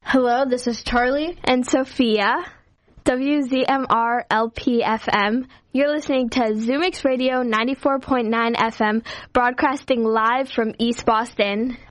Hello, this is Charlie and Sophia. WZMR LP-FM. You're listening to Zoomix Radio 94.9 FM, broadcasting live from East Boston.